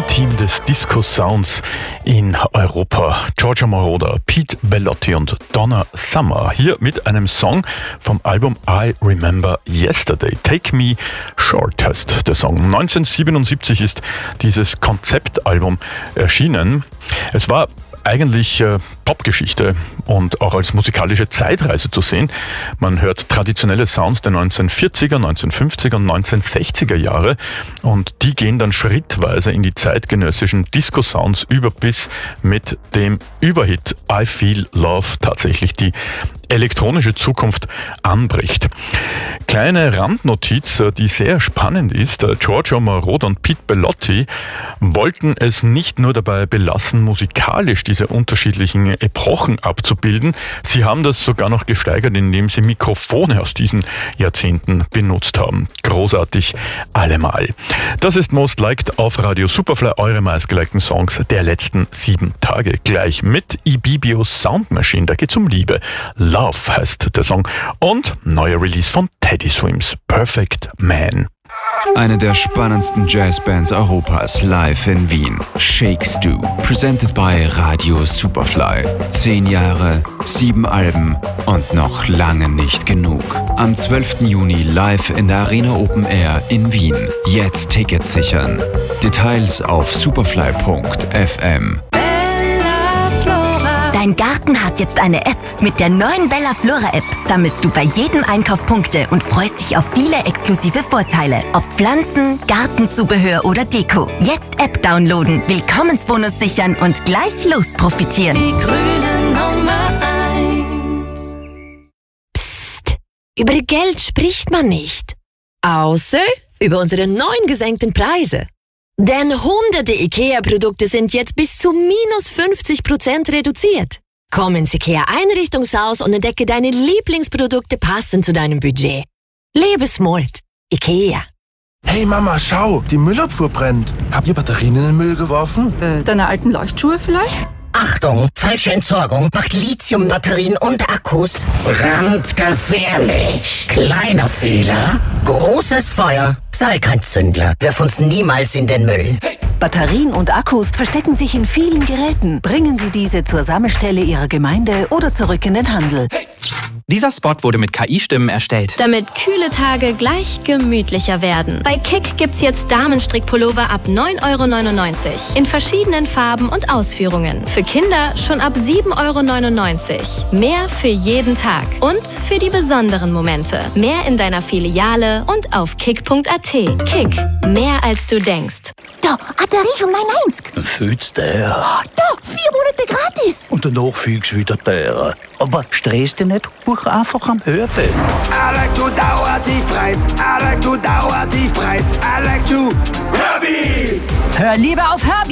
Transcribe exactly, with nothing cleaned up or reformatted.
Dreamteam des Disco-Sounds in Europa. Giorgio Moroder, Pete Bellotti und Donna Summer. Hier mit einem Song vom Album I Remember Yesterday. Take Me Short heißt der Song. neunzehnhundertsiebenundsiebzig ist dieses Konzeptalbum erschienen. Es war eigentlich äh, Popgeschichte und auch als musikalische Zeitreise zu sehen. Man hört traditionelle Sounds der neunzehnhundertvierziger, neunzehnhundertfünfziger und neunzehnhundertsechziger Jahre und die gehen dann schrittweise in die zeitgenössischen Disco-Sounds über, bis mit dem Überhit I Feel Love tatsächlich die elektronische Zukunft anbricht. Kleine Randnotiz, die sehr spannend ist. Giorgio Moroder und Pete Bellotti wollten es nicht nur dabei belassen, musikalisch diese unterschiedlichen Epochen abzubilden. Sie haben das sogar noch gesteigert, indem sie Mikrofone aus diesen Jahrzehnten benutzt haben. Großartig allemal. Das ist Most Liked auf Radio Superfly, eure meistgelikten Songs der letzten sieben Tage. Gleich mit Ibibio Sound Machine, da geht's um Liebe. Love heißt der Song. Und neuer Release von Teddy Swims, Perfect Man. Eine der spannendsten Jazzbands Europas live in Wien. Shake Stu, presented by Radio Superfly. Zehn Jahre, sieben Alben und noch lange nicht genug. Am zwölften Juni live in der Arena Open Air in Wien. Jetzt Tickets sichern. Details auf superfly punkt f m. Dein Garten hat jetzt eine App. Mit der neuen Bella Flora App sammelst du bei jedem Einkauf Punkte und freust dich auf viele exklusive Vorteile. Ob Pflanzen, Gartenzubehör oder Deko. Jetzt App downloaden, Willkommensbonus sichern und gleich los profitieren. Die grüne Nummer eins. Psst, über Geld spricht man nicht. Außer über unsere neuen gesenkten Preise. Denn hunderte IKEA-Produkte sind jetzt bis zu minus fünfzig Prozent reduziert. Komm ins IKEA-Einrichtungshaus und entdecke deine Lieblingsprodukte passend zu deinem Budget. Lebe smart. IKEA. Hey Mama, schau, die Müllabfuhr brennt. Habt ihr Batterien in den Müll geworfen? Äh, deine alten Leuchtschuhe vielleicht? Achtung, falsche Entsorgung macht Lithiumbatterien und Akkus brandgefährlich. Kleiner Fehler, großes Feuer. Sei kein Zündler, wirf uns niemals in den Müll. Batterien und Akkus verstecken sich in vielen Geräten. Bringen Sie diese zur Sammelstelle Ihrer Gemeinde oder zurück in den Handel. Dieser Spot wurde mit K I-Stimmen erstellt. Damit kühle Tage gleich gemütlicher werden. Bei Kick gibt's jetzt Damenstrickpullover ab neun Euro neunundneunzig. In verschiedenen Farben und Ausführungen. Für Kinder schon ab sieben Euro neunundneunzig. Mehr für jeden Tag. Und für die besonderen Momente. Mehr in deiner Filiale und auf kick punkt a t. Kick. Mehr als du denkst. Da, Batterie von mein Einzig. Fühlst der? Da, vier Monate gratis. Und danach fügst du wieder der. Aber stress dich nicht, buch einfach am Hörbild. I like to Dauertiefpreis. I like to Dauertiefpreis. I like to Herbie. Hör lieber auf Herbie.